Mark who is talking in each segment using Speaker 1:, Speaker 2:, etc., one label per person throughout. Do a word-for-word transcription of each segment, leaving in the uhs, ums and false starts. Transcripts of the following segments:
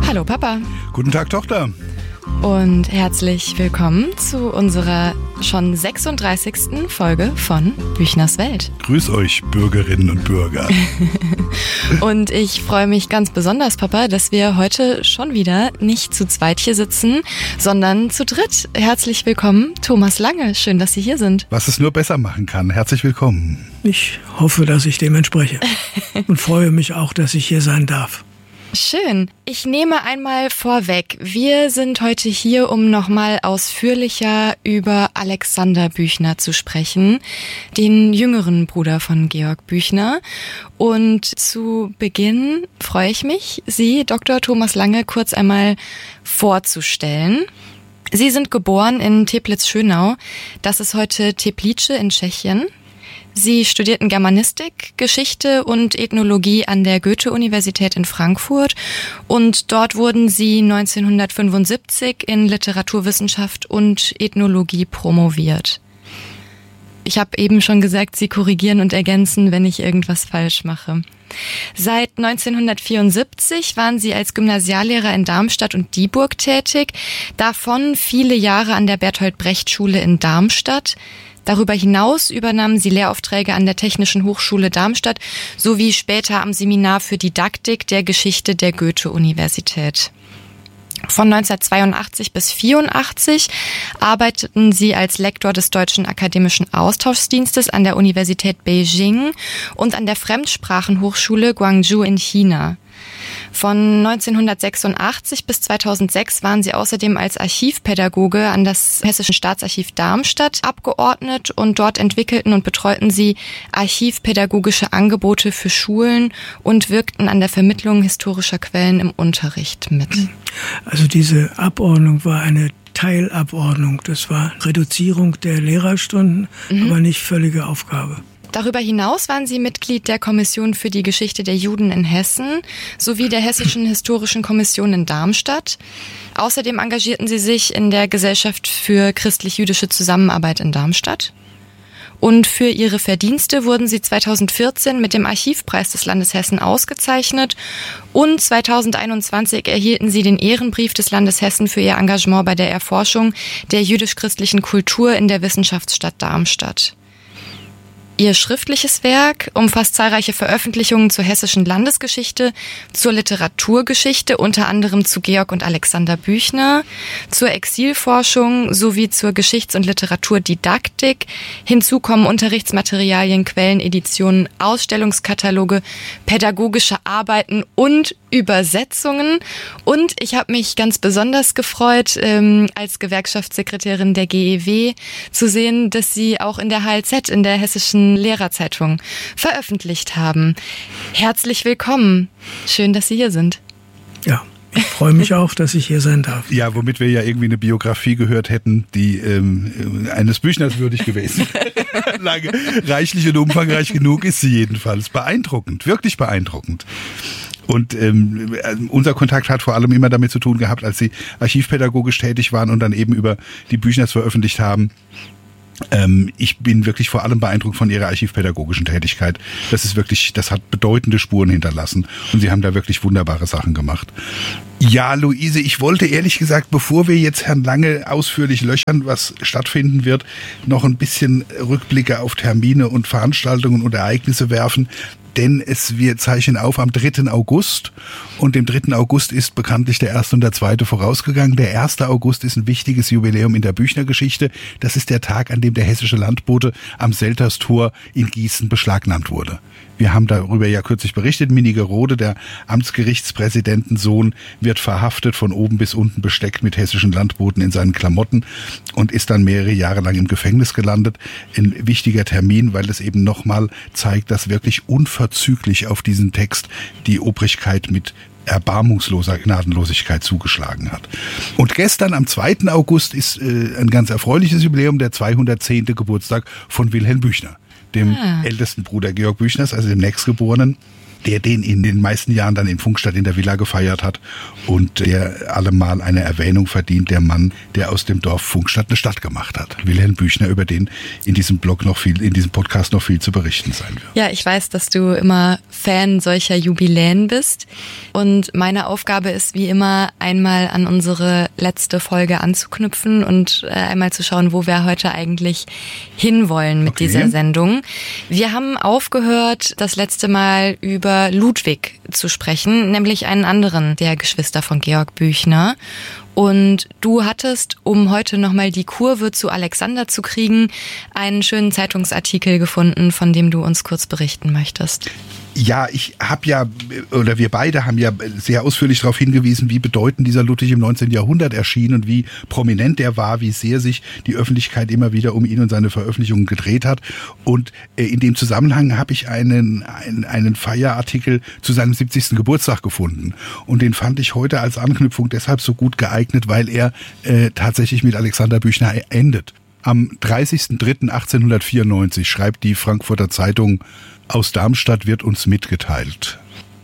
Speaker 1: Hallo Papa.
Speaker 2: Guten Tag Tochter.
Speaker 1: Und herzlich willkommen zu unserer schon sechsunddreißigsten Folge von Büchners Welt.
Speaker 2: Grüß euch, Bürgerinnen und Bürger.
Speaker 1: Und ich freue mich ganz besonders, Papa, dass wir heute schon wieder nicht zu zweit hier sitzen, sondern zu dritt. Herzlich willkommen, Thomas Lange. Schön, dass Sie hier sind.
Speaker 2: Was es nur besser machen kann. Herzlich willkommen.
Speaker 3: Ich hoffe, dass ich dem entspreche und freue mich auch, dass ich hier sein darf.
Speaker 1: Schön. Ich nehme einmal vorweg, wir sind heute hier, um nochmal ausführlicher über Alexander Büchner zu sprechen, den jüngeren Bruder von Georg Büchner. Und zu Beginn freue ich mich, Sie, Doktor Thomas Lange, kurz einmal vorzustellen. Sie sind geboren in Teplitz-Schönau. Das ist heute Teplice in Tschechien. Sie studierten Germanistik, Geschichte und Ethnologie an der Goethe-Universität in Frankfurt und dort wurden sie neunzehnhundertfünfundsiebzig in Literaturwissenschaft und Ethnologie promoviert. Ich habe eben schon gesagt, Sie korrigieren und ergänzen, wenn ich irgendwas falsch mache. Seit neunzehnhundertvierundsiebzig waren Sie als Gymnasiallehrer in Darmstadt und Dieburg tätig, davon viele Jahre an der Bertolt-Brecht-Schule in Darmstadt. Darüber hinaus übernahmen sie Lehraufträge an der Technischen Hochschule Darmstadt sowie später am Seminar für Didaktik der Geschichte der Goethe-Universität. Von neunzehnhundertzweiundachtzig bis vierundachtzig arbeiteten sie als Lektor des Deutschen Akademischen Austauschdienstes an der Universität Beijing und an der Fremdsprachenhochschule Guangzhou in China. Von neunzehnhundertsechsundachtzig bis zweitausendsechs waren sie außerdem als Archivpädagoge an das Hessische Staatsarchiv Darmstadt abgeordnet und dort entwickelten und betreuten sie archivpädagogische Angebote für Schulen und wirkten an der Vermittlung historischer Quellen im Unterricht mit.
Speaker 3: Also diese Abordnung war eine Teilabordnung. Das war Reduzierung der Lehrerstunden, mhm. aber nicht völlige Aufgabe.
Speaker 1: Darüber hinaus waren sie Mitglied der Kommission für die Geschichte der Juden in Hessen sowie der Hessischen Historischen Kommission in Darmstadt. Außerdem engagierten sie sich in der Gesellschaft für christlich-jüdische Zusammenarbeit in Darmstadt. Und für ihre Verdienste wurden sie zweitausendvierzehn mit dem Archivpreis des Landes Hessen ausgezeichnet und zweitausendeinundzwanzig erhielten sie den Ehrenbrief des Landes Hessen für ihr Engagement bei der Erforschung der jüdisch-christlichen Kultur in der Wissenschaftsstadt Darmstadt. Ihr schriftliches Werk umfasst zahlreiche Veröffentlichungen zur hessischen Landesgeschichte, zur Literaturgeschichte, unter anderem zu Georg und Alexander Büchner, zur Exilforschung sowie zur Geschichts- und Literaturdidaktik. Hinzu kommen Unterrichtsmaterialien, Quelleneditionen, Ausstellungskataloge, pädagogische Arbeiten und Übersetzungen. Und ich habe mich ganz besonders gefreut, ähm, als Gewerkschaftssekretärin der G E W zu sehen, dass Sie auch in der H L Z, in der Hessischen Lehrerzeitung, veröffentlicht haben. Herzlich willkommen. Schön, dass Sie hier sind.
Speaker 3: Ja, ich freue mich auch, dass ich hier sein darf.
Speaker 2: Ja, womit wir ja irgendwie eine Biografie gehört hätten, die ähm, eines Büchners würdig gewesen wäre. Lange, reichlich und umfangreich genug ist sie jedenfalls. Beeindruckend, wirklich beeindruckend. Und ähm, unser Kontakt hat vor allem immer damit zu tun gehabt, als sie archivpädagogisch tätig waren und dann eben über die Büchners veröffentlicht haben. Ähm, ich bin wirklich vor allem beeindruckt von ihrer archivpädagogischen Tätigkeit. Das ist wirklich, das hat bedeutende Spuren hinterlassen und sie haben da wirklich wunderbare Sachen gemacht. Ja, Luise, ich wollte ehrlich gesagt, bevor wir jetzt Herrn Lange ausführlich löchern, was stattfinden wird, noch ein bisschen Rückblicke auf Termine und Veranstaltungen und Ereignisse werfen. Denn es, wir zeichnen auf am dritten August und dem dritten August ist bekanntlich der erste und der zweite vorausgegangen. Der erste August ist ein wichtiges Jubiläum in der Büchner-Geschichte. Das ist der Tag, an dem der hessische Landbote am Selterstor in Gießen beschlagnahmt wurde. Wir haben darüber ja kürzlich berichtet. Minigerode, der Amtsgerichtspräsidentensohn, wird verhaftet, von oben bis unten besteckt mit hessischen Landboten in seinen Klamotten und ist dann mehrere Jahre lang im Gefängnis gelandet. Ein wichtiger Termin, weil es eben nochmal zeigt, dass wirklich unverzüglich auf diesen Text die Obrigkeit mit erbarmungsloser Gnadenlosigkeit zugeschlagen hat. Und gestern am zweiten August ist äh, ein ganz erfreuliches Jubiläum, der zweihundertzehnte Geburtstag von Wilhelm Büchner, dem ah. ältesten Bruder Georg Büchners, also dem nächstgeborenen. der den in den meisten Jahren dann in Pfungstadt in der Villa gefeiert hat und der allemal eine Erwähnung verdient, der Mann, der aus dem Dorf Pfungstadt eine Stadt gemacht hat. Wilhelm Büchner, über den in diesem Blog noch viel, in diesem Podcast noch viel zu berichten sein wird.
Speaker 1: Ja, ich weiß, dass du immer Fan solcher Jubiläen bist und meine Aufgabe ist wie immer einmal an unsere letzte Folge anzuknüpfen und äh, einmal zu schauen, wo wir heute eigentlich hinwollen mit
Speaker 2: okay.
Speaker 1: dieser Sendung. Wir haben aufgehört, das letzte Mal über Ludwig zu sprechen, nämlich einen anderen der Geschwister von Georg Büchner. Und du hattest, um heute nochmal die Kurve zu Alexander zu kriegen, einen schönen Zeitungsartikel gefunden, von dem du uns kurz berichten möchtest.
Speaker 2: Ja, ich habe ja, oder wir beide haben ja sehr ausführlich darauf hingewiesen, wie bedeutend dieser Ludwig im neunzehnten Jahrhundert erschien und wie prominent er war, wie sehr sich die Öffentlichkeit immer wieder um ihn und seine Veröffentlichungen gedreht hat. Und in dem Zusammenhang habe ich einen, einen, einen Feierartikel zu seinem siebzigsten Geburtstag gefunden. Und den fand ich heute als Anknüpfung deshalb so gut geeignet, weil er äh, tatsächlich mit Alexander Büchner endet. Am dreißigsten dritten achtzehnhundertvierundneunzig schreibt die Frankfurter Zeitung: Aus Darmstadt wird uns mitgeteilt.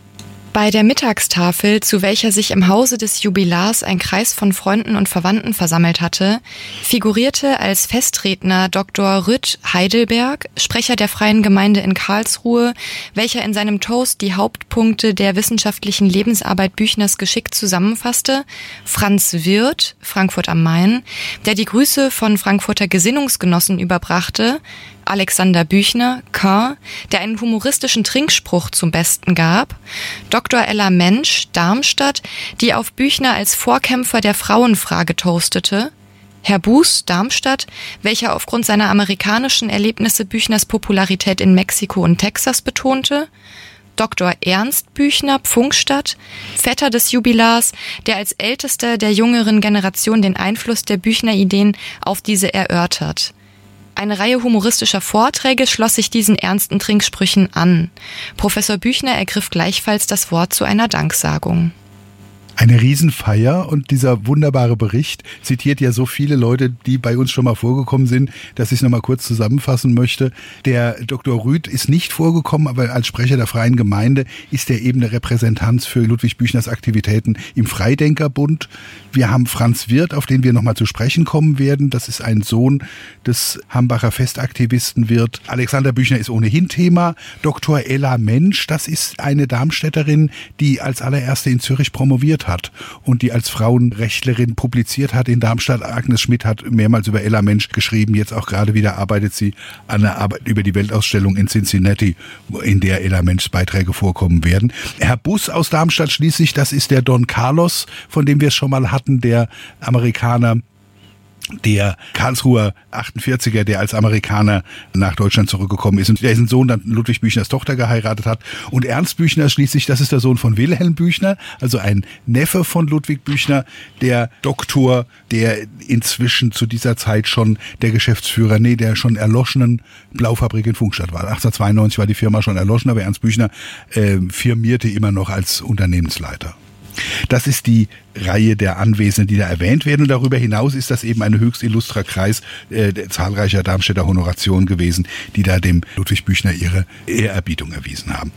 Speaker 1: Bei der Mittagstafel, zu welcher sich im Hause des Jubilars ein Kreis von Freunden und Verwandten versammelt hatte, figurierte als Festredner Doktor Rütt Heidelberg, Sprecher der Freien Gemeinde in Karlsruhe, welcher in seinem Toast die Hauptpunkte der wissenschaftlichen Lebensarbeit Büchners geschickt zusammenfasste, Franz Wirth, Frankfurt am Main, der die Grüße von Frankfurter Gesinnungsgenossen überbrachte, Alexander Büchner, Caen, der einen humoristischen Trinkspruch zum Besten gab, Doktor Ella Mensch, Darmstadt, die auf Büchner als Vorkämpfer der Frauenfrage toastete, Herr Buß, Darmstadt, welcher aufgrund seiner amerikanischen Erlebnisse Büchners Popularität in Mexiko und Texas betonte, Doktor Ernst Büchner, Pfungstadt, Vetter des Jubilars, der als ältester der jüngeren Generation den Einfluss der Büchner-Ideen auf diese erörtert. Eine Reihe humoristischer Vorträge schloss sich diesen ernsten Trinksprüchen an. Professor Büchner ergriff gleichfalls das Wort zu einer Danksagung.
Speaker 2: Eine Riesenfeier, und dieser wunderbare Bericht zitiert ja so viele Leute, die bei uns schon mal vorgekommen sind, dass ich es nochmal kurz zusammenfassen möchte. Der Doktor Rüth ist nicht vorgekommen, aber als Sprecher der Freien Gemeinde ist er eben eine Repräsentanz für Ludwig Büchners Aktivitäten im Freidenkerbund. Wir haben Franz Wirth, auf den wir nochmal zu sprechen kommen werden. Das ist ein Sohn des Hambacher Festaktivisten Wirth. Alexander Büchner ist ohnehin Thema. Doktor Ella Mensch, das ist eine Darmstädterin, die als allererste in Zürich promoviert hat und die als Frauenrechtlerin publiziert hat in Darmstadt. Agnes Schmidt hat mehrmals über Ella Mensch geschrieben. Jetzt auch gerade wieder arbeitet sie an einer Arbeit über die Weltausstellung in Cincinnati, in der Ella Menschs Beiträge vorkommen werden. Herr Buß aus Darmstadt schließlich, das ist der Don Carlos, von dem wir es schon mal hatten, der Amerikaner, der Karlsruher achtundvierziger, der als Amerikaner nach Deutschland zurückgekommen ist und der dessen Sohn dann Ludwig Büchners Tochter geheiratet hat. Und Ernst Büchner schließlich, das ist der Sohn von Wilhelm Büchner, also ein Neffe von Ludwig Büchner, der Doktor, der inzwischen zu dieser Zeit schon der Geschäftsführer, nee, der schon erloschenen Blaufabrik in Pfungstadt war. achtzehnhundertzweiundneunzig war die Firma schon erloschen, aber Ernst Büchner äh, firmierte immer noch als Unternehmensleiter. Das ist die Reihe der Anwesenden, die da erwähnt werden. Und darüber hinaus ist das eben ein höchst illustrer Kreis äh, zahlreicher Darmstädter Honorationen gewesen, die da dem Ludwig Büchner ihre Ehrerbietung erwiesen haben.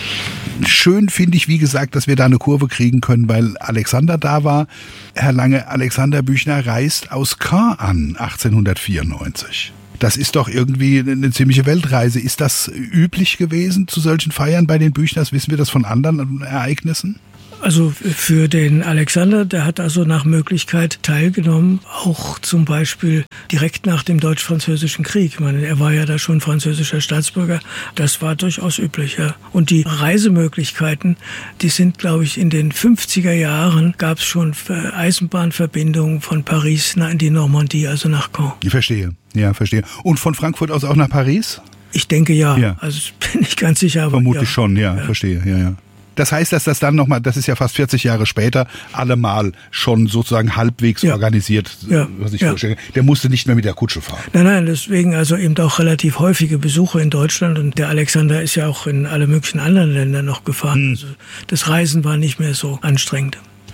Speaker 2: Schön finde ich, wie gesagt, dass wir da eine Kurve kriegen können, weil Alexander da war. Herr Lange, Alexander Büchner reist aus Caen an, achtzehnhundertvierundneunzig. Das ist doch irgendwie eine ziemliche Weltreise. Ist das üblich gewesen zu solchen Feiern bei den Büchners? Wissen wir das von anderen Ereignissen?
Speaker 3: Also für den Alexander, der hat also nach Möglichkeit teilgenommen, auch zum Beispiel direkt nach dem Deutsch-Französischen Krieg. Ich meine, er war ja da schon französischer Staatsbürger. Das war durchaus üblich, ja. Und die Reisemöglichkeiten, die sind, glaube ich, in den fünfziger Jahren gab es schon Eisenbahnverbindungen von Paris in die Normandie, also nach Caen.
Speaker 2: Ich verstehe, ja, verstehe. Und von Frankfurt aus auch nach Paris?
Speaker 3: Ich denke ja.
Speaker 2: ja.
Speaker 3: Also bin ich ganz sicher. Aber
Speaker 2: Vermutlich
Speaker 3: ja.
Speaker 2: schon, ja, ja, verstehe, ja, ja. Das heißt, dass das dann nochmal, das ist ja fast vierzig Jahre später, allemal schon sozusagen halbwegs ja. organisiert,
Speaker 3: ja.
Speaker 2: was ich
Speaker 3: ja.
Speaker 2: vorstelle. Der musste nicht mehr mit der Kutsche fahren.
Speaker 3: Nein, nein, deswegen also eben auch relativ häufige Besuche in Deutschland. Und der Alexander ist ja auch in alle möglichen anderen Ländern noch gefahren. Hm. Also das Reisen war nicht mehr so anstrengend.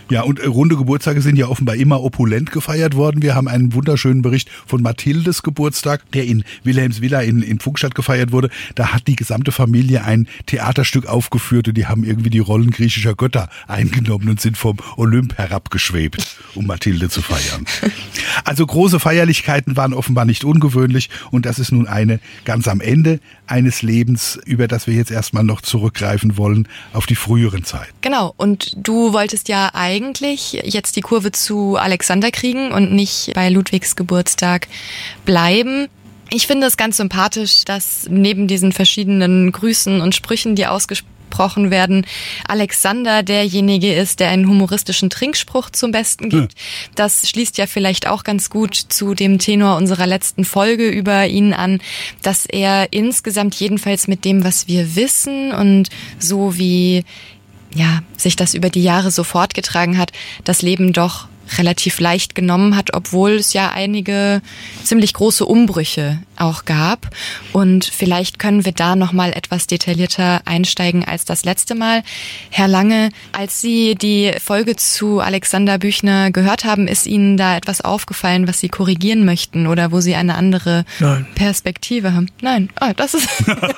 Speaker 2: Ja, und runde Geburtstage sind ja offenbar immer opulent gefeiert worden. Wir haben einen wunderschönen Bericht von Mathildes Geburtstag, der in Wilhelmsvilla in, in Pfungstadt gefeiert wurde. Da hat die gesamte Familie ein Theaterstück aufgeführt und die haben irgendwie die Rollen griechischer Götter eingenommen und sind vom Olymp herabgeschwebt, um Mathilde zu feiern. Also große Feierlichkeiten waren offenbar nicht ungewöhnlich und das ist nun eine ganz am Ende eines Lebens, über das wir jetzt erstmal noch zurückgreifen wollen auf die früheren Zeiten.
Speaker 1: Genau, und du wolltest ja eigentlich jetzt die Kurve zu Alexander kriegen und nicht bei Ludwigs Geburtstag bleiben. Ich finde es ganz sympathisch, dass neben diesen verschiedenen Grüßen und Sprüchen, die ausgesprochen werden, Alexander derjenige ist, der einen humoristischen Trinkspruch zum Besten gibt. Ja. Das schließt ja vielleicht auch ganz gut zu dem Tenor unserer letzten Folge über ihn an, dass er insgesamt jedenfalls mit dem, was wir wissen und so wie ja, sich das über die Jahre so fortgetragen hat, das Leben doch relativ leicht genommen hat, obwohl es ja einige ziemlich große Umbrüche auch gab. Und vielleicht können wir da noch mal etwas detaillierter einsteigen als das letzte Mal. Herr Lange, als Sie die Folge zu Alexander Büchner gehört haben, ist Ihnen da etwas aufgefallen, was Sie korrigieren möchten oder wo Sie eine andere Nein. Perspektive haben? Nein, oh, das ist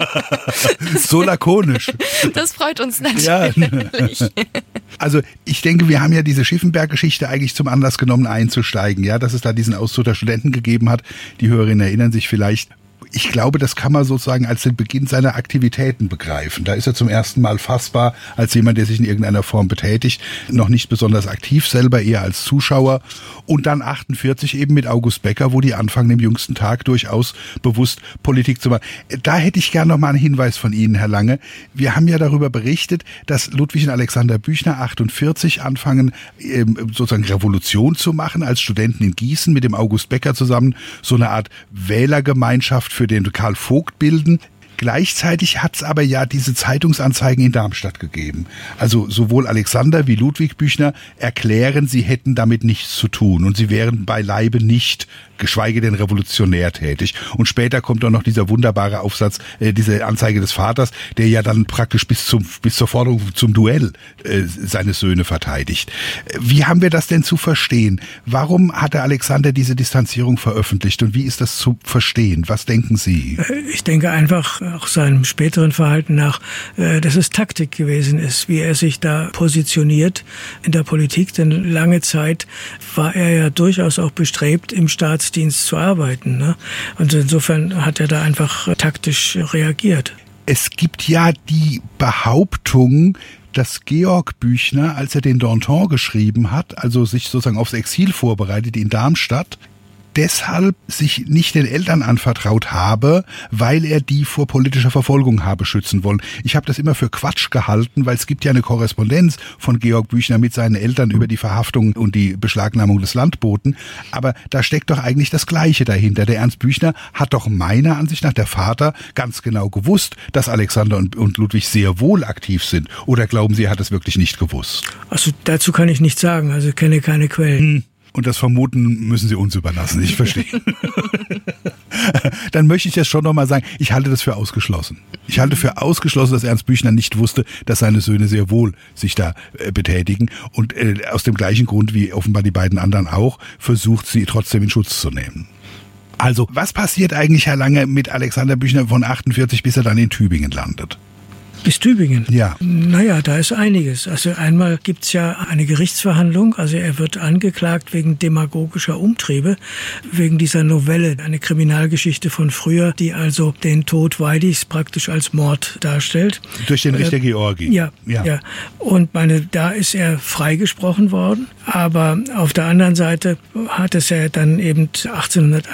Speaker 2: so lakonisch.
Speaker 1: Das freut uns natürlich.
Speaker 2: Ja. Also ich denke, wir haben ja diese Schiffenberg-Geschichte eigentlich zum Anlass genommen, einzusteigen, ja, dass es da diesen Auszug der Studenten gegeben hat. Die Hörerinnen erinnern sich vielleicht. Ich glaube, das kann man sozusagen als den Beginn seiner Aktivitäten begreifen. Da ist er zum ersten Mal fassbar als jemand, der sich in irgendeiner Form betätigt, noch nicht besonders aktiv selber, eher als Zuschauer. Und dann achtundvierzig eben mit August Becker, wo die anfangen, im jüngsten Tag durchaus bewusst Politik zu machen. Da hätte ich gerne noch mal einen Hinweis von Ihnen, Herr Lange. Wir haben ja darüber berichtet, dass Ludwig und Alexander Büchner achtundvierzig anfangen, sozusagen Revolution zu machen, als Studenten in Gießen mit dem August Becker zusammen, so eine Art Wählergemeinschaft für den Karl Vogt bilden. Gleichzeitig hat es aber ja diese Zeitungsanzeigen in Darmstadt gegeben. Also sowohl Alexander wie Ludwig Büchner erklären, sie hätten damit nichts zu tun und sie wären beileibe nicht, geschweige denn revolutionär tätig. Und später kommt dann noch dieser wunderbare Aufsatz, äh, diese Anzeige des Vaters, der ja dann praktisch bis zum bis zur Forderung zum Duell äh, seine Söhne verteidigt. Wie haben wir das denn zu verstehen? Warum hat der Alexander diese Distanzierung veröffentlicht und wie ist das zu verstehen? Was denken Sie?
Speaker 3: Ich denke einfach, auch seinem späteren Verhalten nach, dass es Taktik gewesen ist, wie er sich da positioniert in der Politik. Denn lange Zeit war er ja durchaus auch bestrebt, im Staatsdienst zu arbeiten, ne? Und insofern hat er da einfach taktisch reagiert.
Speaker 2: Es gibt ja die Behauptung, dass Georg Büchner, als er den Danton geschrieben hat, also sich sozusagen aufs Exil vorbereitet in Darmstadt, deshalb sich nicht den Eltern anvertraut habe, weil er die vor politischer Verfolgung habe schützen wollen. Ich habe das immer für Quatsch gehalten, weil es gibt ja eine Korrespondenz von Georg Büchner mit seinen Eltern über die Verhaftung und die Beschlagnahmung des Landboten. Aber da steckt doch eigentlich das Gleiche dahinter. Der Ernst Büchner hat doch meiner Ansicht nach, der Vater, ganz genau gewusst, dass Alexander und, und Ludwig sehr wohl aktiv sind. Oder glauben Sie, er hat es wirklich nicht gewusst?
Speaker 3: Also dazu kann ich nichts sagen. Also ich kenne keine Quellen.
Speaker 2: Hm. Und das Vermuten müssen Sie uns überlassen, ich verstehe. Dann möchte ich das schon nochmal sagen, ich halte das für ausgeschlossen. Ich halte für ausgeschlossen, dass Ernst Büchner nicht wusste, dass seine Söhne sehr wohl sich da äh, betätigen. Und äh, aus dem gleichen Grund wie offenbar die beiden anderen auch, versucht sie trotzdem in Schutz zu nehmen. Also, was passiert eigentlich, Herr Lange, mit Alexander Büchner von achtundvierzig, bis er dann in Tübingen landet?
Speaker 3: Bis Tübingen?
Speaker 2: Ja.
Speaker 3: Naja, da ist einiges. Also einmal gibt's ja eine Gerichtsverhandlung. Also er wird angeklagt wegen demagogischer Umtriebe, wegen dieser Novelle, eine Kriminalgeschichte von früher, die also den Tod Weidichs praktisch als Mord darstellt.
Speaker 2: Durch den Richter äh, Georgi.
Speaker 3: Ja, ja, ja. Und meine, da ist er freigesprochen worden. Aber auf der anderen Seite hat es ja dann eben achtzehnhundert